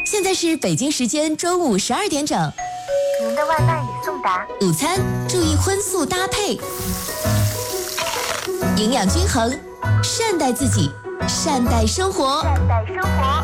现在是北京时间中午12点整。 您的外卖已送达。 午餐注意荤素搭配，营养均衡，善待自己，善待生活。 善待生活。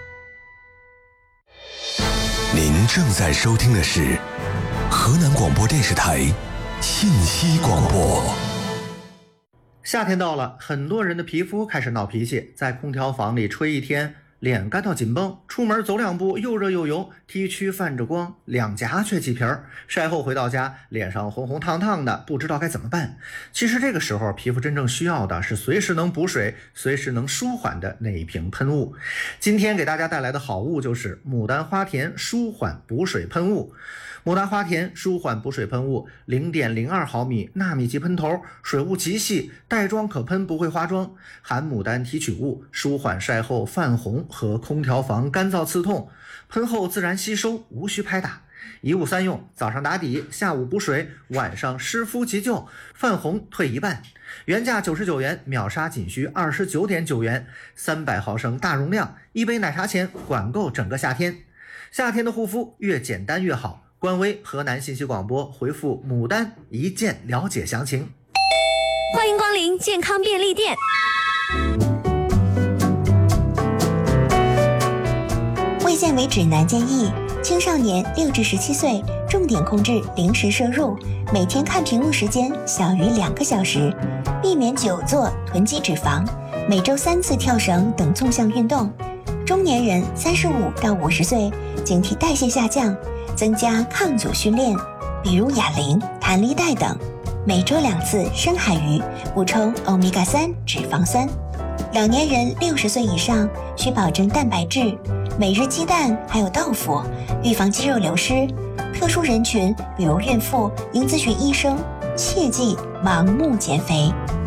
您正在收听的是河南广播电视台信息广播。 夏天到了，很多人的皮肤开始闹脾气，在空调房里吹一天，脸干到紧绷，出门走2步又热又油，T 区泛着光，两颊却起皮儿，晒后回到家脸上红红烫烫的，不知道该怎么办。其实这个时候皮肤真正需要的是随时能补水，随时能舒缓的那一瓶喷雾。今天给大家带来的好物就是牡丹花田舒缓补水喷雾。牡丹花田舒缓补水喷雾 0.02 毫米纳米级喷头，水雾极细，带妆可喷不会花妆，含牡丹提取物，舒缓晒后泛红和空调房干燥刺痛，喷后自然吸收，无需拍打。1物3用，早上打底，下午补水，晚上湿敷急救，泛红退一半。原价99元，秒杀仅需29.9元，300毫升大容量，一杯奶茶钱管够整个夏天。夏天的护肤越简单越好。官微河南信息广播回复牡丹一键了解详情。 欢迎光临健康便利店。 卫健委指南建议，青少年6至17岁重点控制零食摄入，每天看屏幕时间小于2个小时，避免久坐囤积脂肪，每周3次跳绳等纵向运动。中年人35到50岁警惕代谢下降，增加抗阻训练，比如哑铃、弹力带等。每周2次深海鱼，补充欧米伽3脂肪酸。老年人60岁以上需保证蛋白质，每日鸡蛋还有豆腐，预防肌肉流失。特殊人群比如孕妇应咨询医生，切忌盲目减肥。